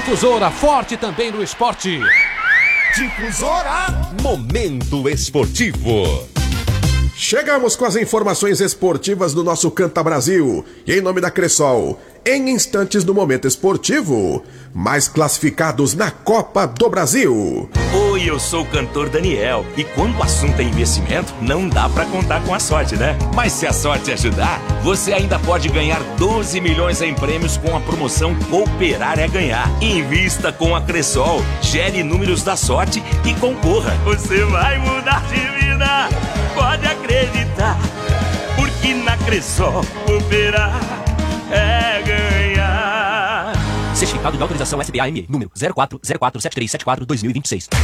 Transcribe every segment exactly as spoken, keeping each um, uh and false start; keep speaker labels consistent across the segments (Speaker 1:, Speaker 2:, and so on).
Speaker 1: Difusora, forte também no esporte.
Speaker 2: Difusora, momento esportivo. Chegamos com as informações esportivas do nosso Canta Brasil. E em nome da Cressol, em instantes do momento esportivo, mais classificados na Copa do Brasil.
Speaker 3: Oi, eu sou o cantor Daniel. E quando o assunto é investimento, não dá pra contar com a sorte, né? Mas se a sorte ajudar, você ainda pode ganhar doze milhões em prêmios com a promoção Cooperar é Ganhar. Invista com a Cressol, gere números da sorte e concorra. Você vai mudar de vida, pode acreditar, porque na Cressol cooperar é ganhar.
Speaker 4: Certificado de autorização S B A M, número zero quatro zero quatro sete três sete quatro dois mil e vinte e seis.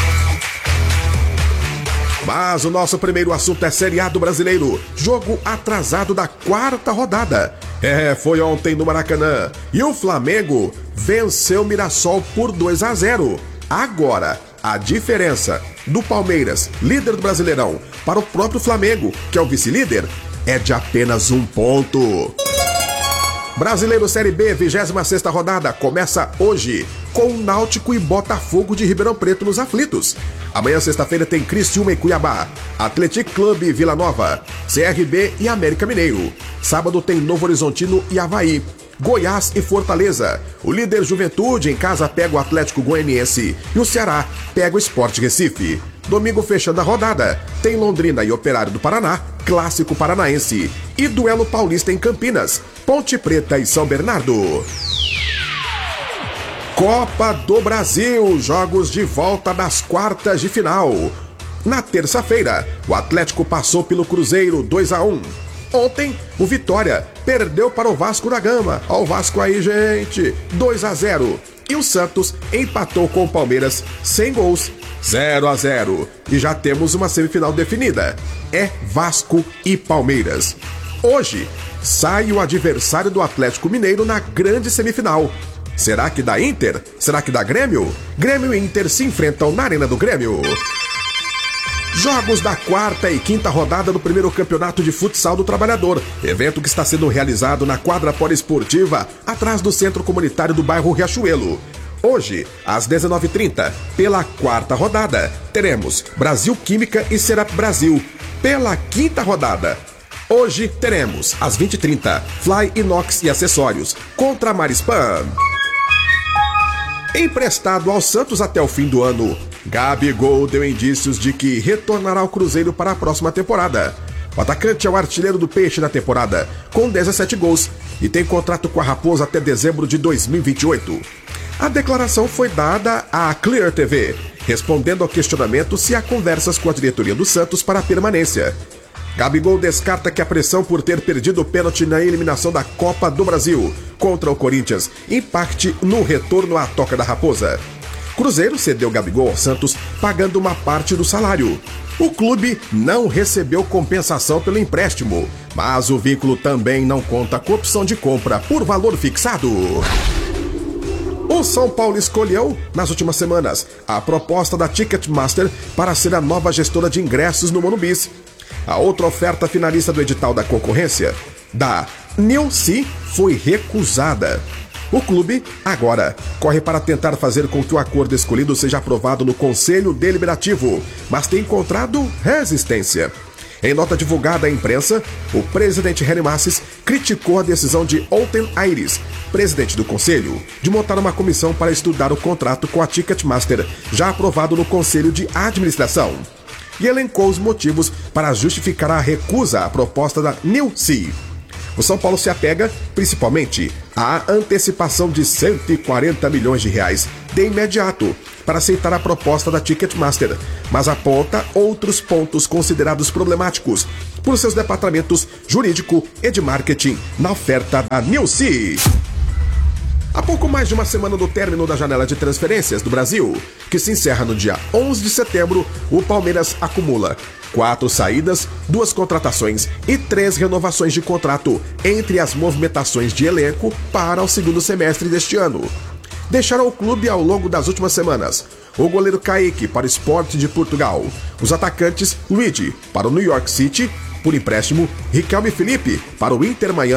Speaker 2: Mas o nosso primeiro assunto é Série A do Brasileiro, jogo atrasado da quarta rodada. É, foi ontem no Maracanã e o Flamengo venceu o Mirassol por dois a zero. Agora, a diferença do Palmeiras, líder do Brasileirão, para o próprio Flamengo, que é o vice-líder, é de apenas um ponto. Brasileiro Série B, vigésima sexta rodada, começa hoje com Náutico e Botafogo de Ribeirão Preto nos aflitos. Amanhã, sexta-feira, tem Criciúma e Cuiabá, Atlético Clube Vila Nova, C R B e América Mineiro. Sábado tem Novo Horizontino e Avaí, Goiás e Fortaleza. O líder Juventude em casa pega o Atlético Goianiense e o Ceará pega o Sport Recife. Domingo, fechando a rodada, tem Londrina e Operário do Paraná, Clássico Paranaense e Duelo Paulista em Campinas, Ponte Preta e São Bernardo. Copa do Brasil, jogos de volta das quartas de final. Na terça-feira, o Atlético passou pelo Cruzeiro dois a um. Ontem, o Vitória perdeu para o Vasco da Gama. Ó o Vasco aí, gente, dois a zero. E o Santos empatou com o Palmeiras sem gols, zero a zero. E já temos uma semifinal definida. É Vasco e Palmeiras. Hoje, sai o adversário do Atlético Mineiro na grande semifinal. Será que dá Inter? Será que dá Grêmio? Grêmio e Inter se enfrentam na Arena do Grêmio. Jogos da quarta e quinta rodada do primeiro campeonato de futsal do Trabalhador, evento que está sendo realizado na quadra poliesportiva, atrás do centro comunitário do bairro Riachuelo. Hoje, às dezenove e trinta, pela quarta rodada, teremos Brasil Química e Serap Brasil. Pela quinta rodada, hoje teremos, às vinte e trinta, Fly Inox e Acessórios contra Marispan. Emprestado ao Santos até o fim do ano, Gabigol deu indícios de que retornará ao Cruzeiro para a próxima temporada. O atacante é o artilheiro do Peixe na temporada, com dezessete gols, e tem contrato com a Raposa até dezembro de dois mil e vinte e oito. A declaração foi dada à Clear T V, respondendo ao questionamento se há conversas com a diretoria do Santos para a permanência. Gabigol descarta que a pressão por ter perdido o pênalti na eliminação da Copa do Brasil contra o Corinthians impacte no retorno à Toca da Raposa. Cruzeiro cedeu Gabigol ao Santos pagando uma parte do salário. O clube não recebeu compensação pelo empréstimo, mas o vínculo também não conta com opção de compra por valor fixado. O São Paulo escolheu, nas últimas semanas, a proposta da Ticketmaster para ser a nova gestora de ingressos no Morumbi. A outra oferta finalista do edital da concorrência, da Nilce, foi recusada. O clube, agora, corre para tentar fazer com que o acordo escolhido seja aprovado no Conselho Deliberativo, mas tem encontrado resistência. Em nota divulgada à imprensa, o presidente Henry Massis criticou a decisão de Outen Aires, presidente do Conselho, de montar uma comissão para estudar o contrato com a Ticketmaster, já aprovado no Conselho de Administração, e elencou os motivos para justificar a recusa à proposta da Nilce. O São Paulo se apega, principalmente, à antecipação de cento e quarenta milhões de reais de imediato para aceitar a proposta da Ticketmaster, mas aponta outros pontos considerados problemáticos por seus departamentos jurídico e de marketing na oferta da Nilce. Há pouco mais de uma semana do término da janela de transferências do Brasil, que se encerra no dia onze de setembro, o Palmeiras acumula quatro saídas, duas contratações e três renovações de contrato entre as movimentações de elenco para o segundo semestre deste ano. Deixaram o clube ao longo das últimas semanas o goleiro Kaique para o Sport de Portugal, os atacantes Luigi para o New York City por empréstimo, Riquelme Felipe para o Inter Miami,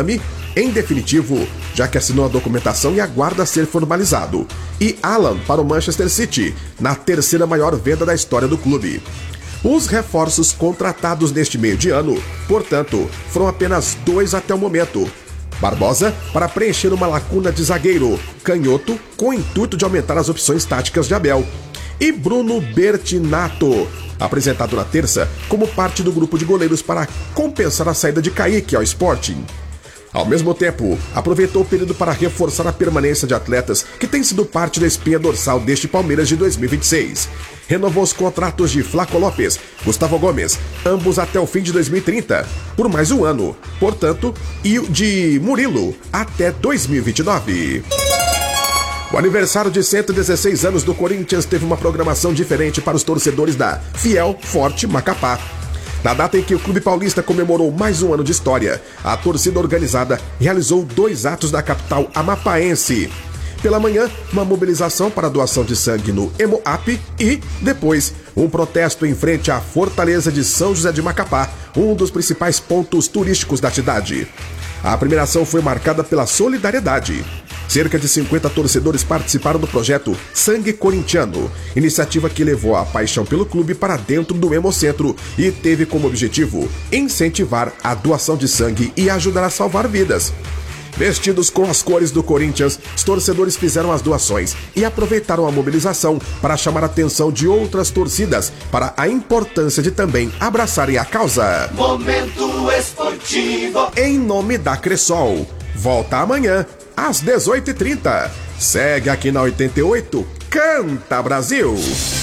Speaker 2: em definitivo, já que assinou a documentação e aguarda ser formalizado. E Alan para o Manchester City, na terceira maior venda da história do clube. Os reforços contratados neste meio de ano, portanto, foram apenas dois até o momento. Barbosa para preencher uma lacuna de zagueiro, canhoto, com o intuito de aumentar as opções táticas de Abel. E Bruno Bertinato, apresentado na terça como parte do grupo de goleiros para compensar a saída de Kaique ao Sporting. Ao mesmo tempo, aproveitou o período para reforçar a permanência de atletas que têm sido parte da espinha dorsal deste Palmeiras de dois mil e vinte e seis. Renovou os contratos de Flaco Lopes, Gustavo Gomes, ambos até o fim de dois mil e trinta, por mais um ano, portanto, e o de Murilo até dois mil e vinte e nove. O aniversário de cento e dezesseis anos do Corinthians teve uma programação diferente para os torcedores da Fiel Forte Macapá. Na data em que o Clube Paulista comemorou mais um ano de história, a torcida organizada realizou dois atos na capital amapaense. Pela manhã, uma mobilização para doação de sangue no Hemoap e, depois, um protesto em frente à Fortaleza de São José de Macapá, um dos principais pontos turísticos da cidade. A primeira ação foi marcada pela solidariedade. Cerca de cinquenta torcedores participaram do projeto Sangue Corintiano, iniciativa que levou a paixão pelo clube para dentro do Hemocentro e teve como objetivo incentivar a doação de sangue e ajudar a salvar vidas. Vestidos com as cores do Corinthians, os torcedores fizeram as doações e aproveitaram a mobilização para chamar a atenção de outras torcidas para a importância de também abraçarem a causa.
Speaker 5: Momento Esportivo.
Speaker 2: Em nome da Cressol. Volta amanhã, às dezoito e trinta. Segue aqui na oitenta e oito, Canta Brasil.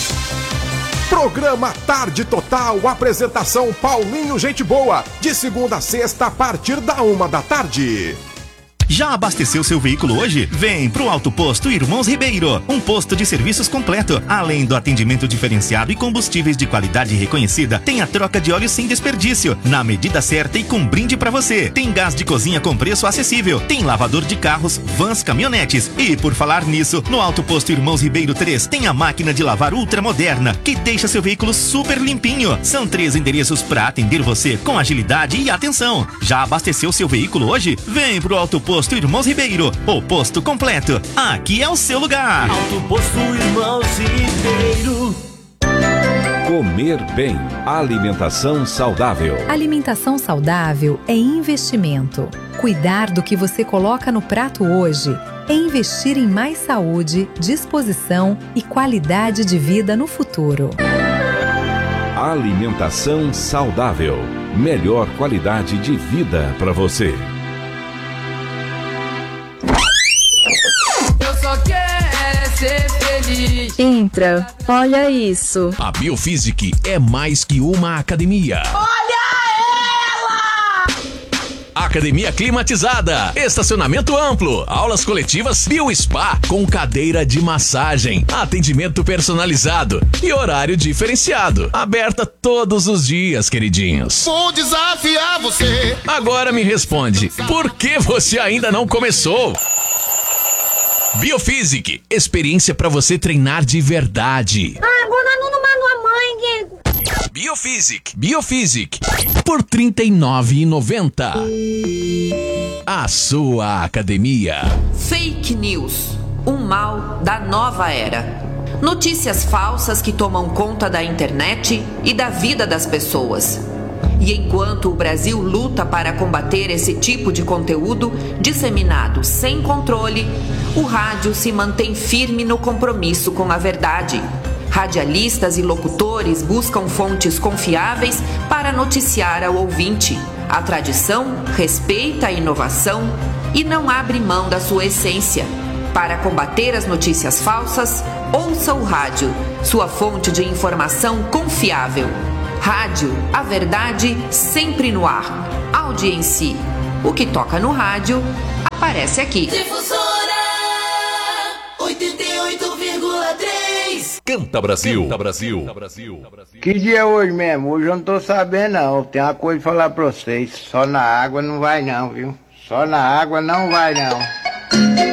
Speaker 2: Programa Tarde Total, apresentação Paulinho Gente Boa, de segunda a sexta a partir da uma da tarde.
Speaker 6: Já abasteceu seu veículo hoje? Vem pro Auto Posto Irmãos Ribeiro, um posto de serviços completo. Além do atendimento diferenciado e combustíveis de qualidade reconhecida, tem a troca de óleo sem desperdício, na medida certa e com brinde pra você. Tem gás de cozinha com preço acessível, tem lavador de carros, vans, caminhonetes. E por falar nisso, no Auto Posto Irmãos Ribeiro três tem a máquina de lavar ultramoderna, que deixa seu veículo super limpinho. São três endereços pra atender você com agilidade e atenção. Já abasteceu seu veículo hoje? Vem pro Auto Posto Posto Irmãos Ribeiro, o posto completo. Aqui é o seu lugar.
Speaker 5: Auto Posto Irmãos Ribeiro.
Speaker 1: Comer bem. Alimentação saudável.
Speaker 7: Alimentação saudável é investimento. Cuidar do que você coloca no prato hoje é investir em mais saúde, disposição e qualidade de vida no futuro.
Speaker 1: Alimentação saudável. Melhor qualidade de vida para você.
Speaker 8: Ser feliz.
Speaker 9: Entra, olha isso.
Speaker 3: A Biofísic é mais que uma academia.
Speaker 8: Olha ela!
Speaker 3: Academia climatizada, estacionamento amplo, aulas coletivas, Biospa com cadeira de massagem, atendimento personalizado e horário diferenciado. Aberta todos os dias, queridinhos.
Speaker 5: Vou desafiar você.
Speaker 3: Agora me responde, por que você ainda não começou? Biofísic, experiência para você treinar de verdade.
Speaker 8: Ah, agora não manda a mãe.
Speaker 3: Biofísic, Biofísic, por trinta e nove reais e noventa centavos. A sua academia.
Speaker 10: Fake news, um mal da nova era. Notícias falsas que tomam conta da internet e da vida das pessoas. E enquanto o Brasil luta para combater esse tipo de conteúdo disseminado sem controle, o rádio se mantém firme no compromisso com a verdade. Radialistas e locutores buscam fontes confiáveis para noticiar ao ouvinte. A tradição respeita a inovação e não abre mão da sua essência. Para combater as notícias falsas, ouça o rádio, sua fonte de informação confiável. Rádio, a verdade sempre no ar. Audiência. O que toca no rádio, aparece aqui.
Speaker 5: Difusora oitenta e oito vírgula três.
Speaker 1: Canta Brasil. Canta Brasil.
Speaker 11: Que dia é hoje mesmo? Hoje eu não tô sabendo não. Tem uma coisa pra falar pra vocês. Só na água não vai não, viu? Só na água não vai não.